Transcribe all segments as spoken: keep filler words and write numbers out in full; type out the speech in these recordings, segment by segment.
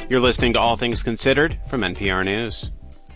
You're listening to All Things Considered from N P R News.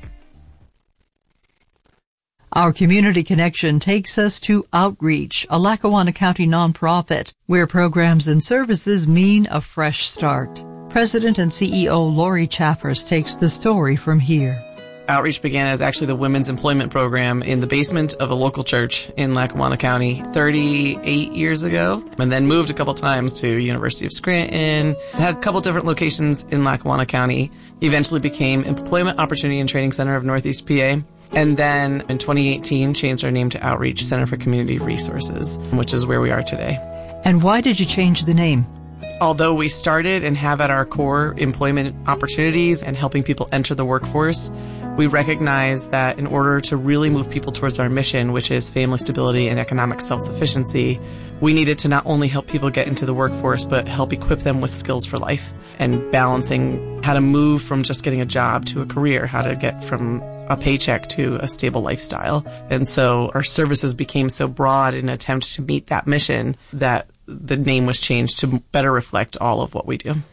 Our Community Connection takes us to Outreach, a Lackawanna County nonprofit, where programs and services mean a fresh start. President and C E O Lori Chaffers takes the story from here. Outreach began as actually the women's employment program in the basement of a local church in Lackawanna County thirty-eight years ago, and then moved a couple times to University of Scranton. Had a couple different locations in Lackawanna County. Eventually became Employment Opportunity and Training Center of Northeast P A. And then in twenty eighteen, changed our name to Outreach Center for Community Resources, which is where we are today. And why did you change the name? Although we started and have at our core employment opportunities and helping people enter the workforce, we recognize that in order to really move people towards our mission, which is family stability and economic self-sufficiency, we needed to not only help people get into the workforce, but help equip them with skills for life and balancing how to move from just getting a job to a career, how to get from a paycheck to a stable lifestyle. And so our services became so broad in an attempt to meet that mission that the name was changed to better reflect all of what we do.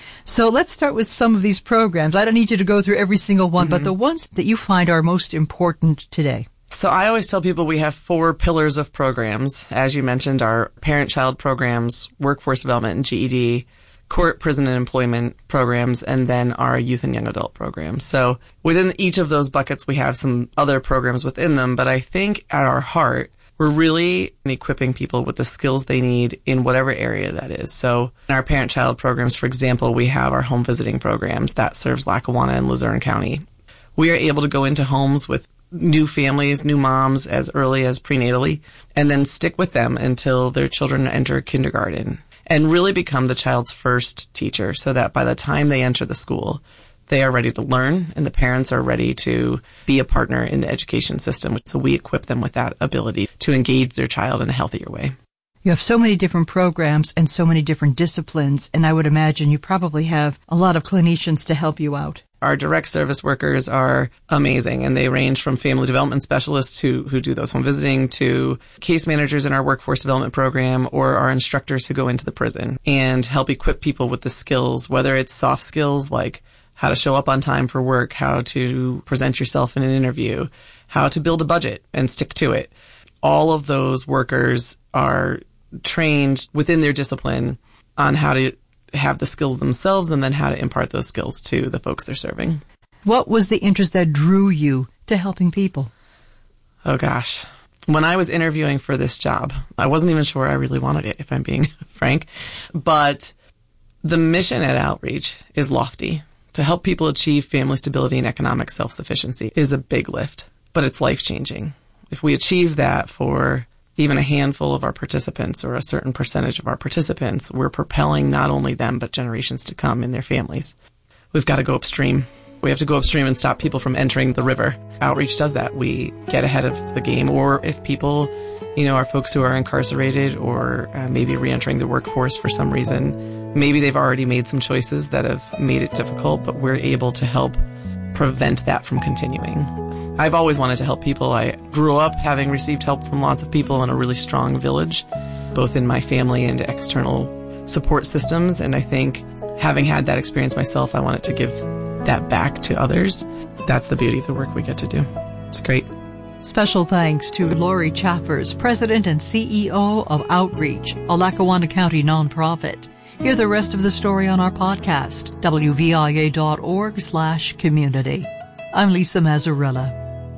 So let's start with some of these programs. I don't need you to go through every single one, mm-hmm. but the ones that you find are most important today. So I always tell people we have four pillars of programs. As you mentioned, our parent-child programs, workforce development and G E D, court, prison, and employment programs, and then our youth and young adult programs. So within each of those buckets, we have some other programs within them, but I think at our heart, we're really equipping people with the skills they need in whatever area that is. So in our parent-child programs, for example, we have our home visiting programs that serves Lackawanna and Luzerne County. We are able to go into homes with new families, new moms as early as prenatally, and then stick with them until their children enter kindergarten and really become the child's first teacher so that by the time they enter the school, they are ready to learn and the parents are ready to be a partner in the education system. So we equip them with that ability to engage their child in a healthier way. You have so many different programs and so many different disciplines, and I would imagine you probably have a lot of clinicians to help you out. Our direct service workers are amazing, and they range from family development specialists who, who do those home visiting to case managers in our workforce development program or our instructors who go into the prison and help equip people with the skills, whether it's soft skills like how to show up on time for work, how to present yourself in an interview, how to build a budget and stick to it. All of those workers are trained within their discipline on how to have the skills themselves and then how to impart those skills to the folks they're serving. What was the interest that drew you to helping people? Oh, gosh. When I was interviewing for this job, I wasn't even sure I really wanted it, if I'm being frank. But the mission at Outreach is lofty. To help people achieve family stability and economic self-sufficiency is a big lift, but it's life-changing. If we achieve that for even a handful of our participants or a certain percentage of our participants, we're propelling not only them, but generations to come in their families. We've got to go upstream. We have to go upstream and stop people from entering the river. Outreach does that. We get ahead of the game. Or if people, you know, are folks who are incarcerated or uh, maybe reentering the workforce for some reason, maybe they've already made some choices that have made it difficult, but we're able to help prevent that from continuing. I've always wanted to help people. I grew up having received help from lots of people in a really strong village, both in my family and external support systems. And I think having had that experience myself, I wanted to give that back to others. That's the beauty of the work we get to do. It's great. Special thanks to Lori Chaffers, President and C E O of Outreach, a Lackawanna County nonprofit. Hear the rest of the story on our podcast, W V I A dot org slash community. I'm Lisa Mazzarella.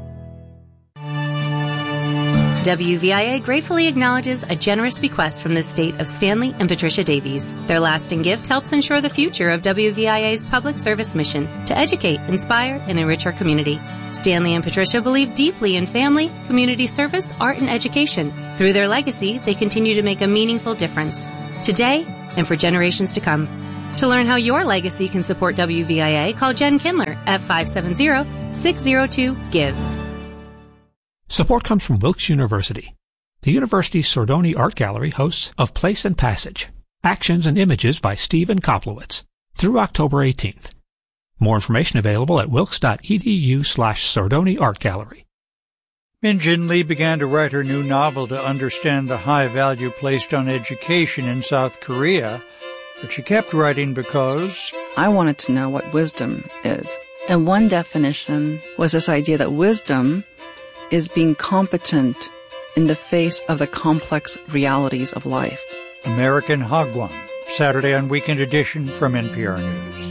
W V I A gratefully acknowledges a generous bequest from the state of Stanley and Patricia Davies. Their lasting gift helps ensure the future of W V I A's public service mission to educate, inspire, and enrich our community. Stanley and Patricia believe deeply in family, community service, art, and education. Through their legacy, they continue to make a meaningful difference today and for generations to come. To learn how your legacy can support W V I A, call Jen Kindler at five seven zero, six zero two, GIVE. Support comes from Wilkes University. The university's Sordoni Art Gallery hosts Of Place and Passage, Actions and Images by Stephen Koplowitz, through October eighteenth. More information available at wilkes.edu slash Sordoni Art Gallery. Min Jin Lee began to write her new novel to understand the high value placed on education in South Korea, but she kept writing because I wanted to know what wisdom is. And one definition was this idea that wisdom is being competent in the face of the complex realities of life. American Hagwon, Saturday on Weekend Edition from N P R News.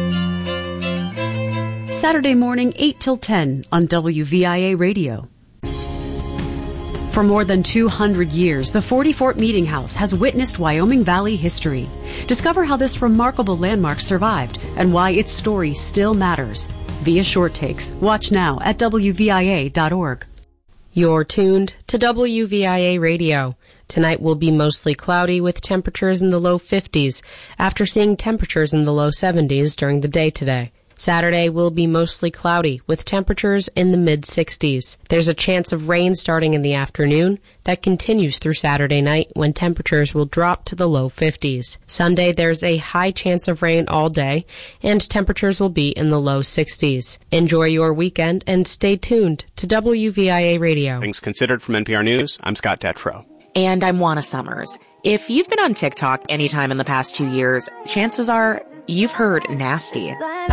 Saturday morning, eight till ten on W V I A Radio. For more than two hundred years, the Forty Fort Meeting House has witnessed Wyoming Valley history. Discover how this remarkable landmark survived and why its story still matters. Via Short Takes. Watch now at W V I A dot org. You're tuned to W V I A Radio. Tonight will be mostly cloudy with temperatures in the low fifties after seeing temperatures in the low seventies during the day today. Saturday will be mostly cloudy with temperatures in the mid-sixties. There's a chance of rain starting in the afternoon that continues through Saturday night when temperatures will drop to the low fifties. Sunday, there's a high chance of rain all day and temperatures will be in the low sixties. Enjoy your weekend and stay tuned to W V I A Radio. Things Considered from N P R News, I'm Scott Detrow. And I'm Juana Summers. If you've been on TikTok anytime in the past two years, chances are you've heard nasty.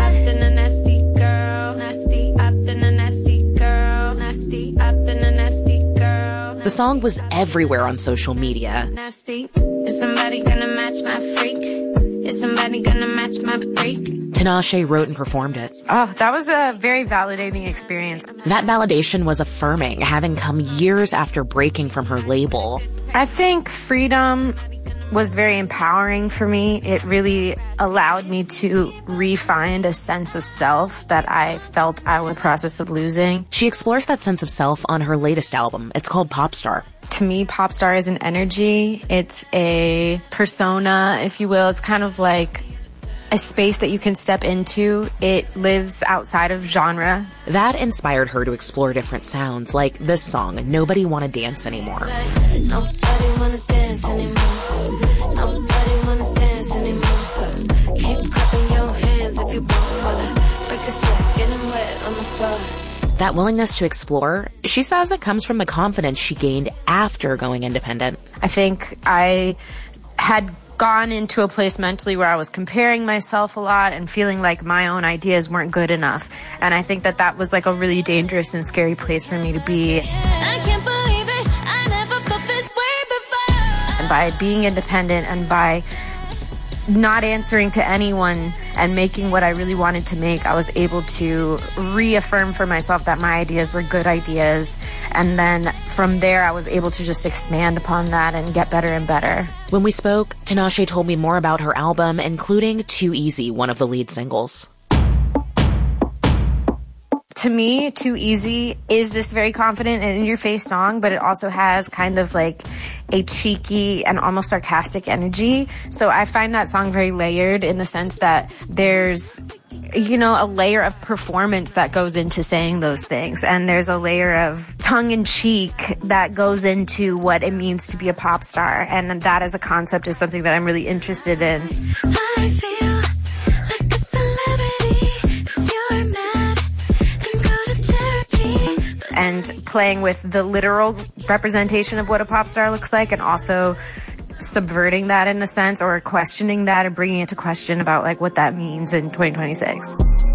The song was everywhere on social media. Nasty. Is somebody gonna match my freak? Is somebody gonna match my freak? Tinashe wrote and performed it. Oh, that was a very validating experience. That validation was affirming, having come years after breaking from her label. I think freedom was very empowering for me. It really allowed me to re-find a sense of self that I felt I was in the process of losing. She explores that sense of self on her latest album. It's called Popstar. To me, Popstar is an energy. It's a persona, if you will. It's kind of like a space that you can step into. It lives outside of genre. That inspired her to explore different sounds, like this song, Nobody Wanna Dance Anymore. Nobody wanna dance anymore. Nobody wanna dance anymore. So keep clapping your hands if you want. Break a sweat, getting wet on the floor. That willingness to explore, she says it comes from the confidence she gained after going independent. I think I had gone into a place mentally where I was comparing myself a lot and feeling like my own ideas weren't good enough. And I think that that was like a really dangerous and scary place for me to be. I can't believe it. I never felt this way before. And by being independent and by not answering to anyone and making what I really wanted to make, I was able to reaffirm for myself that my ideas were good ideas. And then from there, I was able to just expand upon that and get better and better. When we spoke, Tinashe told me more about her album, including Too Easy, one of the lead singles. To me, Too Easy is this very confident and in-your-face song, but it also has kind of like a cheeky and almost sarcastic energy. So I find that song very layered in the sense that there's, you know, a layer of performance that goes into saying those things. And there's a layer of tongue-in-cheek that goes into what it means to be a pop star. And that as a concept is something that I'm really interested in. I feel like a celebrity. If you're mad, then go to therapy. And playing with the literal representation of what a pop star looks like, and also subverting that in a sense, or questioning that and bringing it to question about like what that means in twenty twenty-six.